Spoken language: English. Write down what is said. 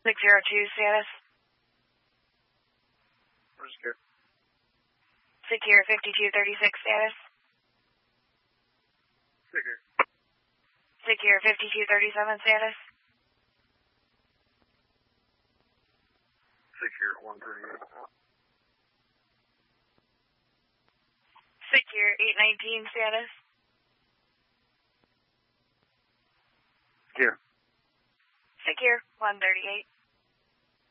602 status. Secure. Secure 5236 status. Secure. Secure 5237 status. Secure 138. Secure 819 status. Secure. Secure 138.